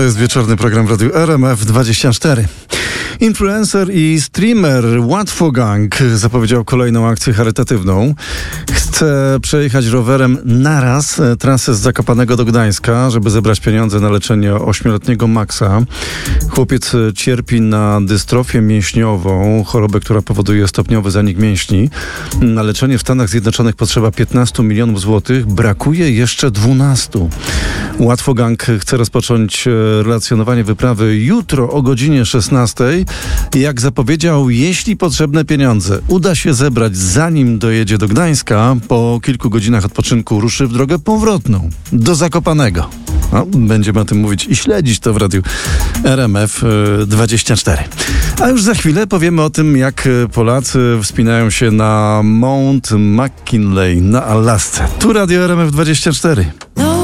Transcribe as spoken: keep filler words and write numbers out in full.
jest wieczorny program w Radiu R M F dwadzieścia cztery. Influencer i streamer Łatwogang zapowiedział kolejną akcję charytatywną. Chce przejechać rowerem naraz trasę z Zakopanego do Gdańska, żeby zebrać pieniądze na leczenie ośmioletniego Maxa. Chłopiec cierpi na dystrofię mięśniową, chorobę, która powoduje stopniowy zanik mięśni. Na leczenie w Stanach Zjednoczonych potrzeba piętnaście milionów złotych, brakuje jeszcze dwanaście. Łatwogang chce rozpocząć relacjonowanie wyprawy jutro o godzinie szesnastej. Jak zapowiedział, jeśli potrzebne pieniądze uda się zebrać zanim dojedzie do Gdańska, po kilku godzinach odpoczynku ruszy w drogę powrotną do Zakopanego. No, będziemy o tym mówić i śledzić to w Radiu R M F dwadzieścia cztery. A już za chwilę powiemy o tym, jak Polacy wspinają się na Mount McKinley na Alasce. Tu Radio R M F dwadzieścia cztery.